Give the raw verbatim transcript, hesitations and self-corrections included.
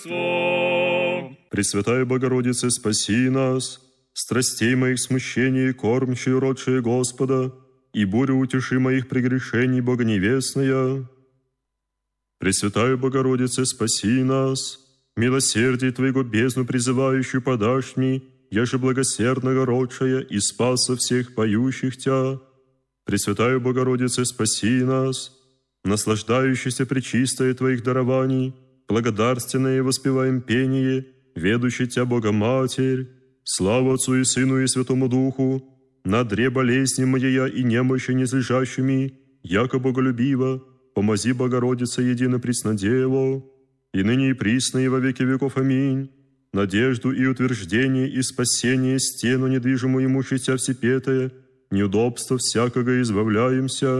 Пресвятая Богородице, спаси нас, страстей моих смущений, кормчие, родшие Господа, и бурю утеши моих прегрешений, Богоневестная. Пресвятая Богородице, спаси нас, милосердие Твоего бездну призывающую подашь мне, яже благосердного родшая и спаса всех поющих Тя. Пресвятая Богородице, спаси нас, наслаждающийся пречистое Твоих дарований, благодарственное воспеваем пение, ведущий Тя Богоматерь, славу Отцу и Сыну и Святому Духу, на дре болезни моя и немощи незлежащими, яко боголюбиво, помози Богородица едино преснодево, и ныне и присно и во веки веков. Аминь. Надежду и утверждение и спасение стену недвижимую имущую Тя всепетая, неудобства всякого избавляемся.